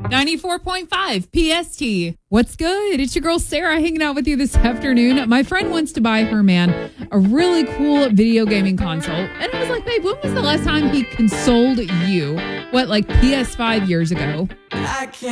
94.5 PST. What's good? It's your girl Sarah hanging out with you this afternoon. My friend wants to buy her man a really cool video gaming console. And I was like, babe, when was the last time he consoled you? What, like PS5 years ago?